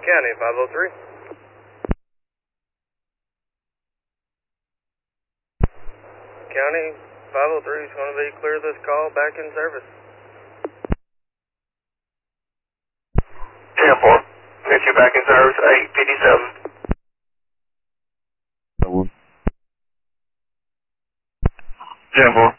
County, 503. County, 503 is going to be clear this call, back in service. 10-4, get you back in service, 857. 10-4.